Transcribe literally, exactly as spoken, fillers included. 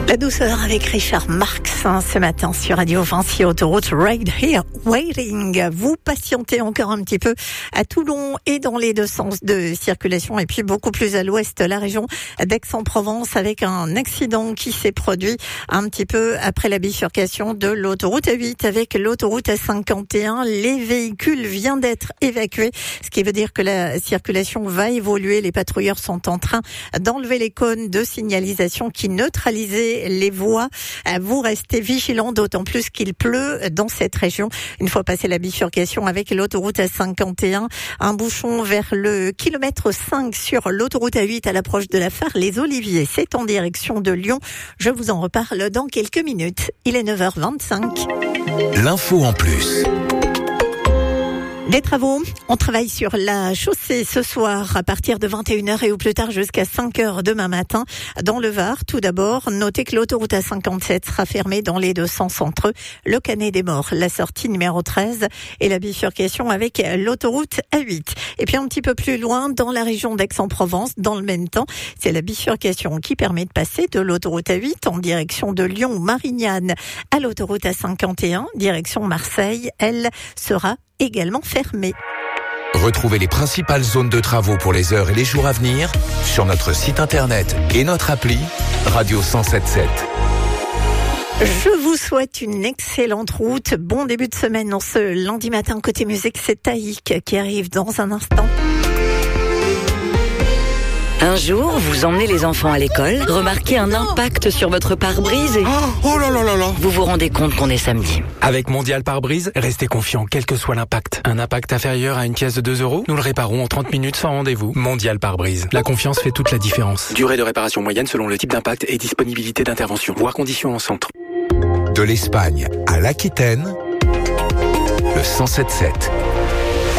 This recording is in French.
La douceur avec Richard Marx hein, ce matin sur Radio Vinci Autoroute Right Here Waiting. Vous patientez encore un petit peu à Toulon et dans les deux sens de circulation et puis beaucoup plus à l'ouest, la région d'Aix-en-Provence avec un accident qui s'est produit un petit peu après la bifurcation de l'autoroute A huit avec l'autoroute A cinquante et un. Les véhicules viennent d'être évacués, ce qui veut dire que la circulation va évoluer. Les patrouilleurs sont en train d'enlever les cônes de signalisation qui neutralisaient les voies. Vous restez vigilants, d'autant plus qu'il pleut dans cette région. Une fois passé la bifurcation avec l'autoroute A cinquante et un, un bouchon vers le kilomètre cinq sur l'autoroute A huit à l'approche de la Phare Les Oliviers. C'est en direction de Lyon. Je vous en reparle dans quelques minutes. Il est neuf heures vingt-cinq. L'info en plus. Des travaux, on travaille sur la chaussée ce soir à partir de vingt et une heures et au plus tard jusqu'à cinq heures demain matin dans le Var. Tout d'abord, notez que l'autoroute A cinquante-sept sera fermée dans les deux sens entre le Canet des Morts, la sortie numéro treize et la bifurcation avec l'autoroute A huit. Et puis un petit peu plus loin, dans la région d'Aix-en-Provence, dans le même temps, c'est la bifurcation qui permet de passer de l'autoroute A huit en direction de Lyon ou Marignane à l'autoroute A cinquante et un, direction Marseille. Elle sera également fermée. Retrouvez les principales zones de travaux pour les heures et les jours à venir sur notre site internet et notre appli Radio cent sept virgule sept. Je vous souhaite une excellente route. Bon début de semaine en ce lundi matin. Côté musique, c'est Taïk qui arrive dans un instant. Un jour, vous emmenez les enfants à l'école, remarquez un impact sur votre pare-brise et... Oh, oh là là là là. Vous vous rendez compte qu'on est samedi. Avec Mondial Pare-Brise, restez confiant quel que soit l'impact. Un impact inférieur à une pièce de deux euros, nous le réparons en trente minutes sans rendez-vous. Mondial Pare-Brise. La confiance fait toute la différence. Durée de réparation moyenne selon le type d'impact et disponibilité d'intervention. Voir conditions en centre. De l'Espagne à l'Aquitaine, le cent sept virgule sept.